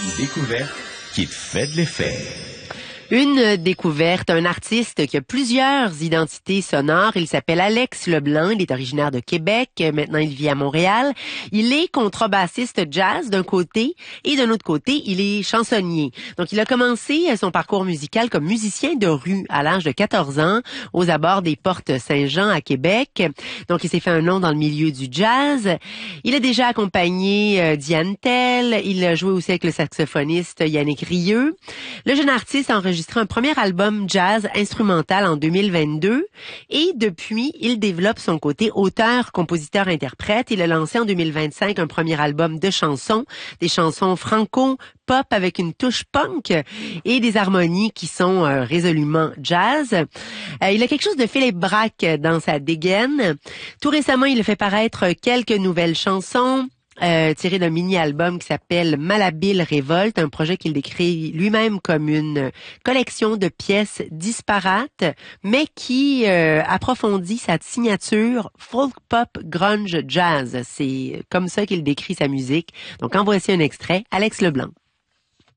Découverte qui fait de l'effet. Une découverte, un artiste qui a plusieurs identités sonores. Il s'appelle Alex Leblanc, il est originaire de Québec, maintenant il vit à Montréal. Il est contrebassiste jazz d'un côté et d'un autre côté, il est chansonnier. Donc il a commencé son parcours musical comme musicien de rue à l'âge de 14 ans aux abords des Portes Saint-Jean à Québec. Donc il s'est fait un nom dans le milieu du jazz. Il a déjà accompagné Diane Tell, il a joué aussi avec le saxophoniste Yannick Rieu. Le jeune artiste a enregistré un premier album jazz instrumental en 2022 et depuis, il développe son côté auteur, compositeur, interprète. Il a lancé en 2025 un premier album de chansons, des chansons franco-pop avec une touche punk et des harmonies qui sont résolument jazz. Il a quelque chose de Philippe Braque dans sa dégaine. Tout récemment, il a fait paraître quelques nouvelles chansons. Tiré d'un mini-album qui s'appelle Malhabile Révolte, un projet qu'il décrit lui-même comme une collection de pièces disparates, mais qui approfondit sa signature folk pop grunge jazz. C'est comme ça qu'il décrit sa musique. Donc en voici un extrait, Alex Leblanc.